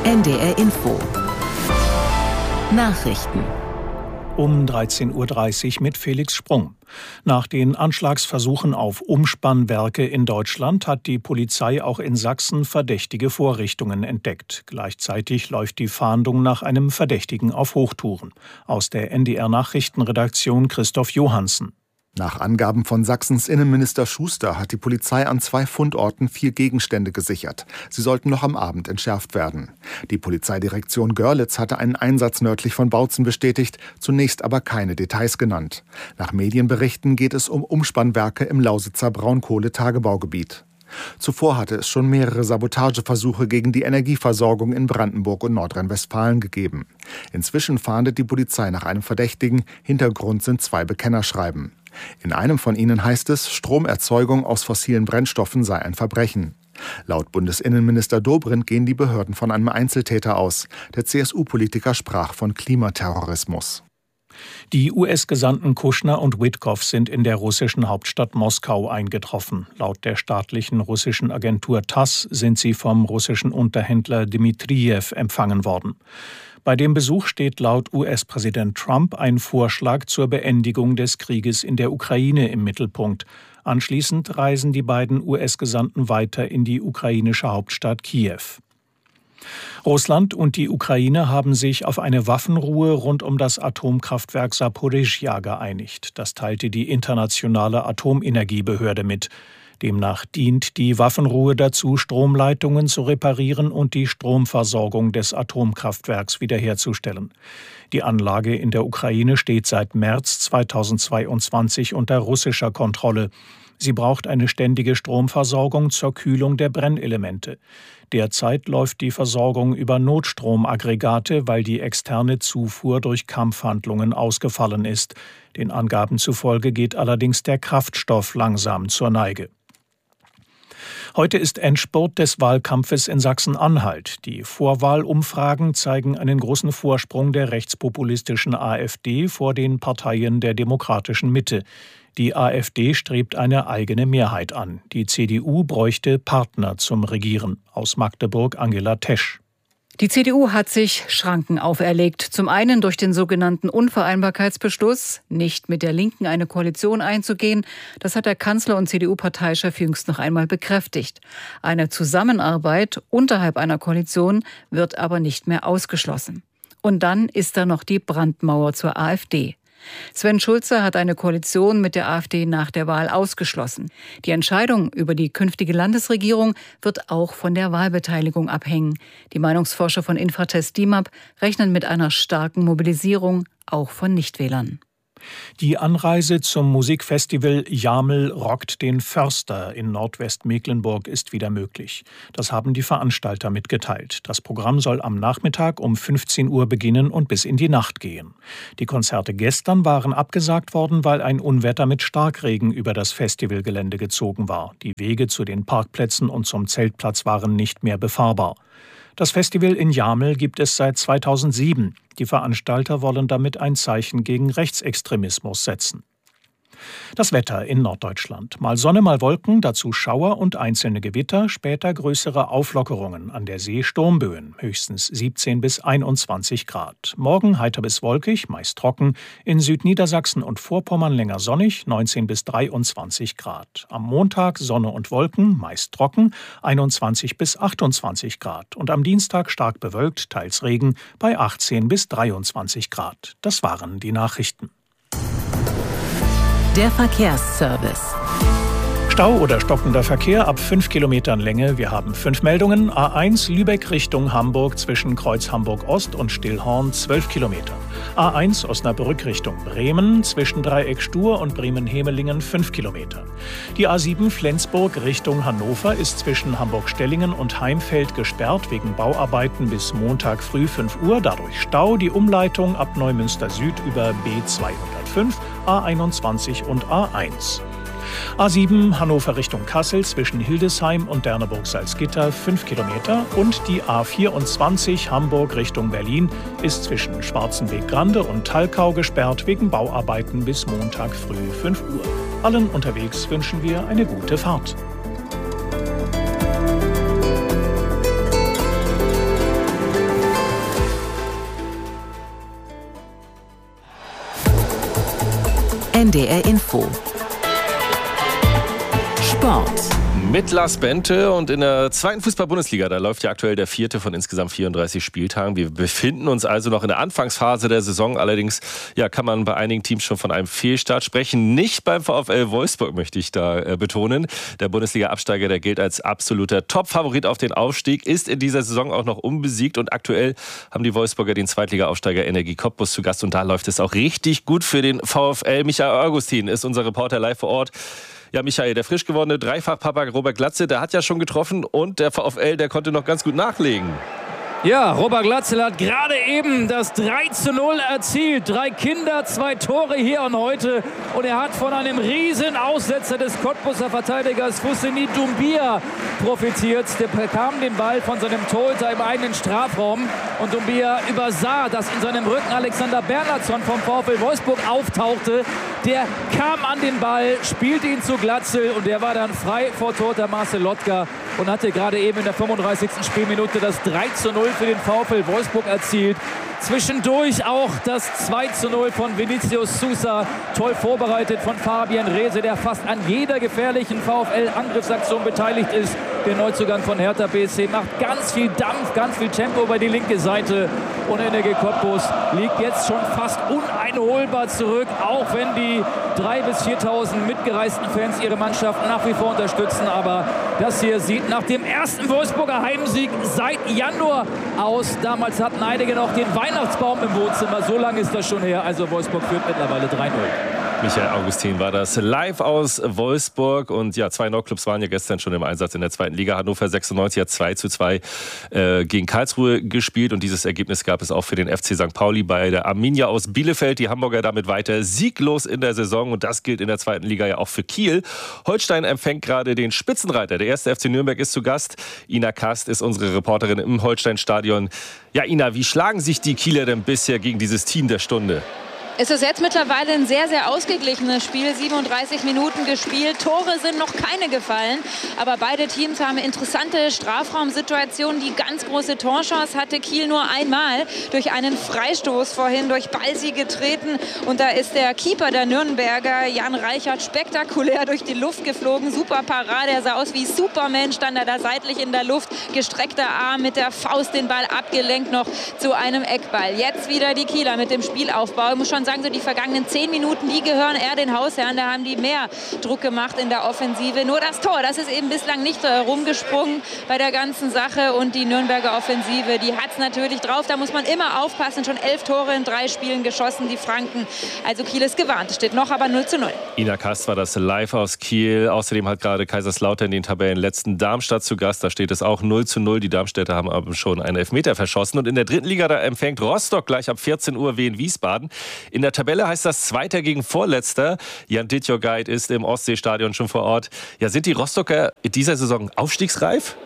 NDR Info. Nachrichten. Um 13.30 Uhr mit Felix Sprung. Nach den Anschlagsversuchen auf Umspannwerke in Deutschland hat die Polizei auch in Sachsen verdächtige Vorrichtungen entdeckt. Gleichzeitig läuft die Fahndung nach einem Verdächtigen auf Hochtouren. Aus der NDR-Nachrichtenredaktion Christoph Johansen. Nach Angaben von Sachsens Innenminister Schuster hat die Polizei an 2 Fundorten 4 Gegenstände gesichert. Sie sollten noch am Abend entschärft werden. Die Polizeidirektion Görlitz hatte einen Einsatz nördlich von Bautzen bestätigt, zunächst aber keine Details genannt. Nach Medienberichten geht es um Umspannwerke im Lausitzer Braunkohletagebaugebiet. Zuvor hatte es schon mehrere Sabotageversuche gegen die Energieversorgung in Brandenburg und Nordrhein-Westfalen gegeben. Inzwischen fahndet die Polizei nach einem Verdächtigen. Hintergrund sind 2 Bekennerschreiben. In einem von ihnen heißt es, Stromerzeugung aus fossilen Brennstoffen sei ein Verbrechen. Laut Bundesinnenminister Dobrindt gehen die Behörden von einem Einzeltäter aus. Der CSU-Politiker sprach von Klimaterrorismus. Die US-Gesandten Kushner und Witkow sind in der russischen Hauptstadt Moskau eingetroffen. Laut der staatlichen russischen Agentur TASS sind sie vom russischen Unterhändler Dmitrijew empfangen worden. Bei dem Besuch steht laut US-Präsident Trump ein Vorschlag zur Beendigung des Krieges in der Ukraine im Mittelpunkt. Anschließend reisen die beiden US-Gesandten weiter in die ukrainische Hauptstadt Kiew. Russland und die Ukraine haben sich auf eine Waffenruhe rund um das Atomkraftwerk Saporischschja geeinigt. Das teilte die Internationale Atomenergiebehörde mit. Demnach dient die Waffenruhe dazu, Stromleitungen zu reparieren und die Stromversorgung des Atomkraftwerks wiederherzustellen. Die Anlage in der Ukraine steht seit März 2022 unter russischer Kontrolle. Sie braucht eine ständige Stromversorgung zur Kühlung der Brennelemente. Derzeit läuft die Versorgung über Notstromaggregate, weil die externe Zufuhr durch Kampfhandlungen ausgefallen ist. Den Angaben zufolge geht allerdings der Kraftstoff langsam zur Neige. Heute ist Endspurt des Wahlkampfes in Sachsen-Anhalt. Die Vorwahlumfragen zeigen einen großen Vorsprung der rechtspopulistischen AfD vor den Parteien der demokratischen Mitte. Die AfD strebt eine eigene Mehrheit an. Die CDU bräuchte Partner zum Regieren. Aus Magdeburg Angela Tesch. Die CDU hat sich Schranken auferlegt. Zum einen durch den sogenannten Unvereinbarkeitsbeschluss, nicht mit der Linken eine Koalition einzugehen. Das hat der Kanzler und CDU-Parteichef jüngst noch einmal bekräftigt. Eine Zusammenarbeit unterhalb einer Koalition wird aber nicht mehr ausgeschlossen. Und dann ist da noch die Brandmauer zur AfD. Sven Schulze hat eine Koalition mit der AfD nach der Wahl ausgeschlossen. Die Entscheidung über die künftige Landesregierung wird auch von der Wahlbeteiligung abhängen. Die Meinungsforscher von Infratest DIMAP rechnen mit einer starken Mobilisierung, auch von Nichtwählern. Die Anreise zum Musikfestival Jamel rockt den Förster in Nordwestmecklenburg ist wieder möglich. Das haben die Veranstalter mitgeteilt. Das Programm soll am Nachmittag um 15 Uhr beginnen und bis in die Nacht gehen. Die Konzerte gestern waren abgesagt worden, weil ein Unwetter mit Starkregen über das Festivalgelände gezogen war. Die Wege zu den Parkplätzen und zum Zeltplatz waren nicht mehr befahrbar. Das Festival in Jamel gibt es seit 2007. Die Veranstalter wollen damit ein Zeichen gegen Rechtsextremismus setzen. Das Wetter in Norddeutschland. Mal Sonne, mal Wolken, dazu Schauer und einzelne Gewitter, später größere Auflockerungen, an der See Sturmböen, höchstens 17 bis 21 Grad. Morgen heiter bis wolkig, meist trocken, in Südniedersachsen und Vorpommern länger sonnig, 19 bis 23 Grad. Am Montag Sonne und Wolken, meist trocken, 21 bis 28 Grad. Und am Dienstag stark bewölkt, teils Regen, bei 18 bis 23 Grad. Das waren die Nachrichten. Der Verkehrsservice. Stau oder stockender Verkehr ab 5 Kilometern Länge. Wir haben 5 Meldungen. A1 Lübeck Richtung Hamburg zwischen Kreuz Hamburg Ost und Stillhorn 12 Kilometer. A1 Osnabrück Richtung Bremen zwischen Dreieck Stur und Bremen-Hemelingen 5 Kilometer. Die A7 Flensburg Richtung Hannover ist zwischen Hamburg-Stellingen und Heimfeld gesperrt wegen Bauarbeiten bis Montag früh 5 Uhr. Dadurch Stau. Die Umleitung ab Neumünster Süd über B205, A21 und A1. A7 Hannover Richtung Kassel zwischen Hildesheim und Derneburg-Salzgitter 5 Kilometer und die A24 Hamburg Richtung Berlin ist zwischen Schwarzenweg-Grande und Talkau gesperrt wegen Bauarbeiten bis Montag früh 5 Uhr. Allen unterwegs wünschen wir eine gute Fahrt. NDR Info. Sport. Mit Lars Bente und in der zweiten Fußball-Bundesliga, da läuft ja aktuell der 4. von insgesamt 34 Spieltagen. Wir befinden uns also noch in der Anfangsphase der Saison. Allerdings kann man bei einigen Teams schon von einem Fehlstart sprechen. Nicht beim VfL Wolfsburg, möchte ich da betonen. Der Bundesliga-Absteiger, der gilt als absoluter Top-Favorit auf den Aufstieg, ist in dieser Saison auch noch unbesiegt. Und aktuell haben die Wolfsburger den Zweitliga-Aufsteiger Energie Cottbus zu Gast. Und da läuft es auch richtig gut für den VfL. Michael Augustin ist unser Reporter live vor Ort. Ja, Michael, der frisch gewordene Dreifach-Papa Robert Glatzel, der hat ja schon getroffen und der VfL, der konnte noch ganz gut nachlegen. Ja, Robert Glatzel hat gerade eben das 3:0 erzielt. 3 Kinder, 2 Tore hier und heute. Und er hat von einem riesen Aussetzer des Cottbuser Verteidigers Fousseni Doumbia profitiert. Der bekam den Ball von seinem Torhüter im eigenen Strafraum. Und Doumbia übersah, dass in seinem Rücken Alexander Bernhardsson vom VfL Wolfsburg auftauchte. Der kam an den Ball, spielte ihn zu Glatzel und der war dann frei vor Torhüter Marcel Lotka und hatte gerade eben in der 35. Spielminute das 3:0 für den VfL Wolfsburg erzielt. Zwischendurch auch das 2:0 von Vinicius Sousa, toll vorbereitet von Fabian Reese, der fast an jeder gefährlichen VfL-Angriffsaktion beteiligt ist. Der Neuzugang von Hertha BSC macht ganz viel Dampf, ganz viel Tempo über die linke Seite. Und Energie Cottbus liegt jetzt schon fast uneinholbar zurück, auch wenn die 3.000 bis 4.000 mitgereisten Fans ihre Mannschaft nach wie vor unterstützen. Aber das hier sieht nach dem ersten Wolfsburger Heimsieg seit Januar aus. Damals hatten einige noch den Weihnachtsbaum im Wohnzimmer. So lange ist das schon her. Also Wolfsburg führt mittlerweile 3:0. Michael Augustin war das live aus Wolfsburg. Und ja, 2 Nordclubs waren ja gestern schon im Einsatz in der zweiten Liga. Hannover 96 hat 2:2 gegen Karlsruhe gespielt. Und dieses Ergebnis gab es auch für den FC St. Pauli bei der Arminia aus Bielefeld. Die Hamburger damit weiter sieglos in der Saison. Und das gilt in der zweiten Liga ja auch für Kiel. Holstein empfängt gerade den Spitzenreiter. Der 1. FC Nürnberg ist zu Gast. Ina Kast ist unsere Reporterin im Holstein-Stadion. Ja, Ina, wie schlagen sich die Kieler denn bisher gegen dieses Team der Stunde? Es ist jetzt mittlerweile ein sehr, sehr ausgeglichenes Spiel. 37 Minuten gespielt. Tore sind noch keine gefallen. Aber beide Teams haben interessante Strafraumsituationen. Die ganz große Torchance hatte Kiel nur einmal durch einen Freistoß vorhin durch Balsi getreten. Und da ist der Keeper der Nürnberger, Jan Reichert, spektakulär durch die Luft geflogen. Super Parade. Er sah aus wie Superman, stand er da seitlich in der Luft. Gestreckter Arm, mit der Faust den Ball abgelenkt noch zu einem Eckball. Jetzt wieder die Kieler mit dem Spielaufbau. Ich muss schon sagen, so die vergangenen 10 Minuten, die gehören eher den Hausherren. Da haben die mehr Druck gemacht in der Offensive. Nur das Tor, das ist eben bislang nicht rumgesprungen bei der ganzen Sache. Und die Nürnberger Offensive, die hat es natürlich drauf. Da muss man immer aufpassen. Schon 11 Tore in 3 Spielen geschossen, die Franken. Also Kiel ist gewarnt. Steht noch aber 0:0. Ina Kast war das live aus Kiel. Außerdem hat gerade Kaiserslautern den Tabellenletzten Darmstadt zu Gast. Da steht es auch 0:0. Die Darmstädter haben aber schon einen Elfmeter verschossen. Und in der dritten Liga, da empfängt Rostock gleich ab 14 Uhr Wien Wiesbaden. In der Tabelle heißt das Zweiter gegen Vorletzter. Jan Dittjogait ist im Ostseestadion schon vor Ort. Ja, sind die Rostocker in dieser Saison aufstiegsreif?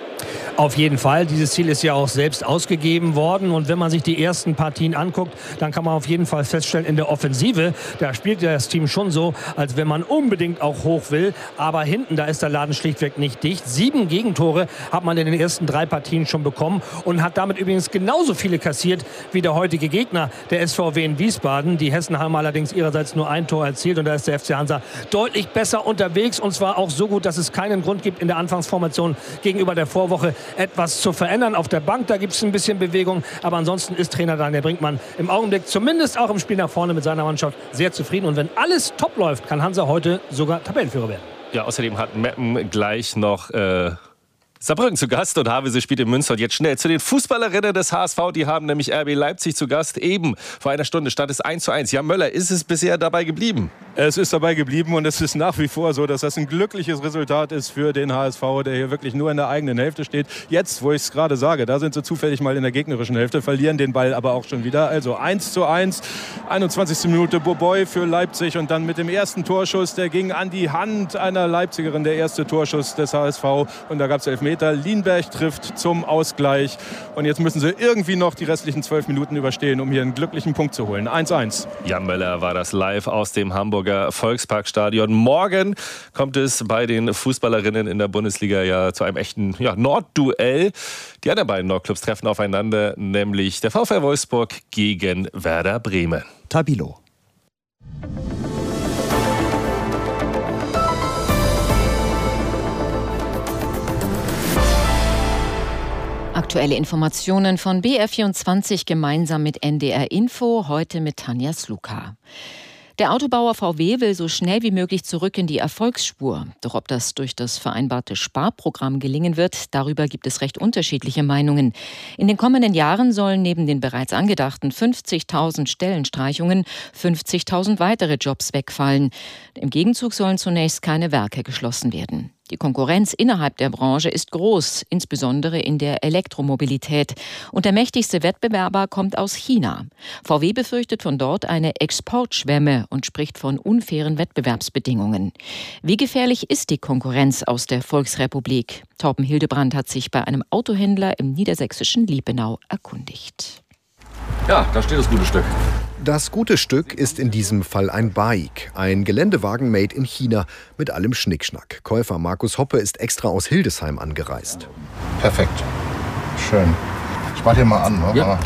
Auf jeden Fall. Dieses Ziel ist ja auch selbst ausgegeben worden. Und wenn man sich die ersten Partien anguckt, dann kann man auf jeden Fall feststellen, in der Offensive, da spielt das Team schon so, als wenn man unbedingt auch hoch will. Aber hinten, da ist der Laden schlichtweg nicht dicht. 7 Gegentore hat man in den ersten 3 Partien schon bekommen und hat damit übrigens genauso viele kassiert wie der heutige Gegner, der SVW in Wiesbaden. Die Hessen haben allerdings ihrerseits nur 1 Tor erzielt und da ist der FC Hansa deutlich besser unterwegs und zwar auch so gut, dass es keinen Grund gibt, in der Anfangsformation gegenüber der Vorwoche etwas zu verändern. Auf der Bank, da gibt es ein bisschen Bewegung, aber ansonsten ist Trainer Daniel Brinkmann im Augenblick, zumindest auch im Spiel nach vorne mit seiner Mannschaft, sehr zufrieden. Und wenn alles top läuft, kann Hansa heute sogar Tabellenführer werden. Ja, außerdem hat Meppen gleich noch Saarbrücken zu Gast und Havelse spielt in Münster. Und jetzt schnell zu den Fußballerinnen des HSV. Die haben nämlich RB Leipzig zu Gast. Eben vor einer Stunde stand es 1:1. Jan Möller, ist es bisher dabei geblieben? Es ist dabei geblieben und es ist nach wie vor so, dass das ein glückliches Resultat ist für den HSV, der hier wirklich nur in der eigenen Hälfte steht. Jetzt, wo ich es gerade sage, da sind sie zufällig mal in der gegnerischen Hälfte, verlieren den Ball aber auch schon wieder. Also 1:1, 21. Minute Boboy für Leipzig und dann mit dem ersten Torschuss, der ging an die Hand einer Leipzigerin, der erste Torschuss des HSV und da gab es Elfmeter. Lienberg trifft zum Ausgleich und jetzt müssen sie irgendwie noch die restlichen 12 Minuten überstehen, um hier einen glücklichen Punkt zu holen. 1:1. Jan Möller war das live aus dem Hamburger Volksparkstadion. Morgen kommt es bei den Fußballerinnen in der Bundesliga ja zu einem echten Nordduell. Die anderen beiden Nordclubs treffen aufeinander, nämlich der VfL Wolfsburg gegen Werder Bremen. Tabilo. Aktuelle Informationen von BR24 gemeinsam mit NDR Info, heute mit Tanja Sluka. Der Autobauer VW will so schnell wie möglich zurück in die Erfolgsspur. Doch ob das durch das vereinbarte Sparprogramm gelingen wird, darüber gibt es recht unterschiedliche Meinungen. In den kommenden Jahren sollen neben den bereits angedachten 50.000 Stellenstreichungen 50.000 weitere Jobs wegfallen. Im Gegenzug sollen zunächst keine Werke geschlossen werden. Die Konkurrenz innerhalb der Branche ist groß, insbesondere in der Elektromobilität. Und der mächtigste Wettbewerber kommt aus China. VW befürchtet von dort eine Exportschwemme und spricht von unfairen Wettbewerbsbedingungen. Wie gefährlich ist die Konkurrenz aus der Volksrepublik? Torben Hildebrand hat sich bei einem Autohändler im niedersächsischen Liebenau erkundigt. Ja, da steht das gute Stück. Das gute Stück ist in diesem Fall ein Baik, ein Geländewagen made in China mit allem Schnickschnack. Käufer Markus Hoppe ist extra aus Hildesheim angereist. Perfekt. Schön. Ich mach den mal an. Ne? Ja.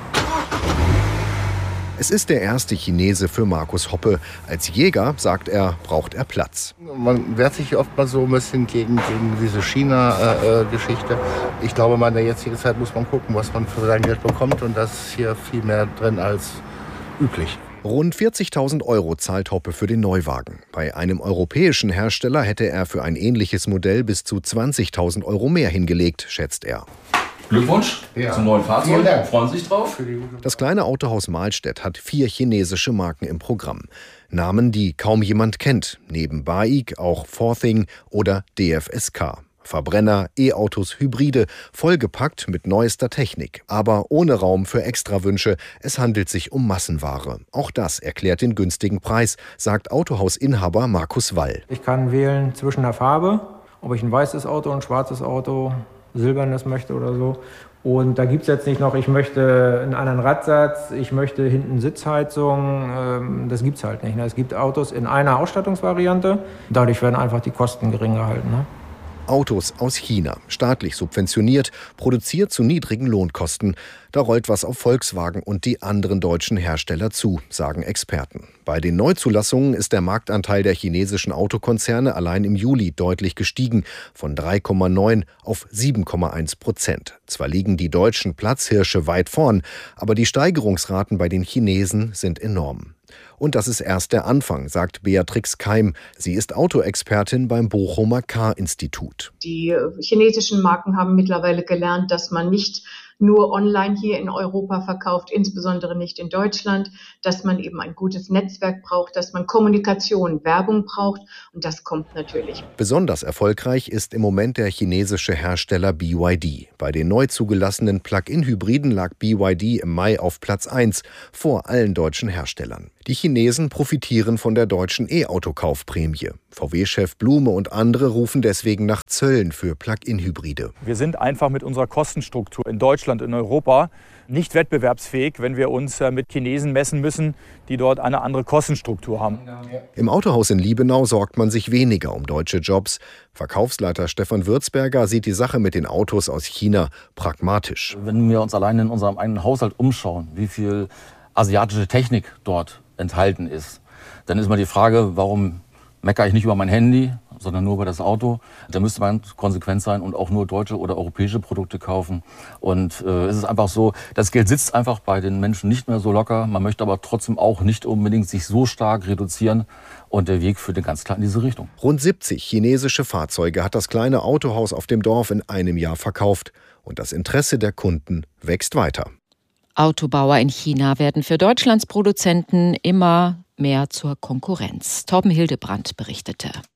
Es ist der erste Chinese für Markus Hoppe. Als Jäger, sagt er, braucht er Platz. Man wehrt sich oft mal so ein bisschen gegen diese China-Geschichte. Ich glaube, in der jetzigen Zeit muss man gucken, was man für sein Geld bekommt. Und da ist hier viel mehr drin als üblich. Rund 40.000 € zahlt Hoppe für den Neuwagen. Bei einem europäischen Hersteller hätte er für ein ähnliches Modell bis zu 20.000 € mehr hingelegt, schätzt er. Glückwunsch zum neuen Fahrzeug. Freuen Sie sich drauf? Das kleine Autohaus Mahlstedt hat 4 chinesische Marken im Programm. Namen, die kaum jemand kennt. Neben Baik auch Forthing oder DFSK. Verbrenner, E-Autos, Hybride, vollgepackt mit neuester Technik, aber ohne Raum für Extrawünsche. Es handelt sich um Massenware. Auch das erklärt den günstigen Preis, sagt Autohausinhaber Markus Wall. Ich kann wählen zwischen der Farbe, ob ich ein weißes Auto, ein schwarzes Auto, silbernes möchte oder so. Und da gibt es jetzt nicht noch, ich möchte einen anderen Radsatz, ich möchte hinten Sitzheizung. Das gibt es halt nicht. Es gibt Autos in einer Ausstattungsvariante. Dadurch werden einfach die Kosten gering gehalten. Autos aus China, staatlich subventioniert, produziert zu niedrigen Lohnkosten. Da rollt was auf Volkswagen und die anderen deutschen Hersteller zu, sagen Experten. Bei den Neuzulassungen ist der Marktanteil der chinesischen Autokonzerne allein im Juli deutlich gestiegen, von 3,9 auf 7,1%. Zwar liegen die deutschen Platzhirsche weit vorn, aber die Steigerungsraten bei den Chinesen sind enorm. Und das ist erst der Anfang, sagt Beatrix Keim. Sie ist Autoexpertin beim Bochumer Car-Institut. Die chinesischen Marken haben mittlerweile gelernt, dass man nicht nur online hier in Europa verkauft, insbesondere nicht in Deutschland, dass man eben ein gutes Netzwerk braucht, dass man Kommunikation, Werbung braucht und das kommt natürlich. Besonders erfolgreich ist im Moment der chinesische Hersteller BYD. Bei den neu zugelassenen Plug-in-Hybriden lag BYD im Mai auf Platz 1 vor allen deutschen Herstellern. Die Chinesen profitieren von der deutschen E-Auto-Kaufprämie. VW-Chef Blume und andere rufen deswegen nach Zöllen für Plug-in-Hybride. Wir sind einfach mit unserer Kostenstruktur in Deutschland, in Europa nicht wettbewerbsfähig, wenn wir uns mit Chinesen messen müssen, die dort eine andere Kostenstruktur haben. Im Autohaus in Liebenau sorgt man sich weniger um deutsche Jobs. Verkaufsleiter Stefan Würzberger sieht die Sache mit den Autos aus China pragmatisch. Wenn wir uns allein in unserem eigenen Haushalt umschauen, wie viel asiatische Technik dort enthalten ist, dann ist immer die Frage, warum meckere ich nicht über mein Handy, sondern nur über das Auto. Da müsste man konsequent sein und auch nur deutsche oder europäische Produkte kaufen. Und es ist einfach so, das Geld sitzt einfach bei den Menschen nicht mehr so locker. Man möchte aber trotzdem auch nicht unbedingt sich so stark reduzieren. Und der Weg führt ganz klar in diese Richtung. Rund 70 chinesische Fahrzeuge hat das kleine Autohaus auf dem Dorf in einem Jahr verkauft. Und das Interesse der Kunden wächst weiter. Autobauer in China werden für Deutschlands Produzenten immer mehr zur Konkurrenz. Torben Hildebrand berichtete.